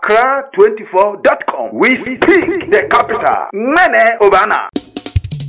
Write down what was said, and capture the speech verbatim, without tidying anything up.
accra twenty-four dot com. We speak the capital. Mene Obana.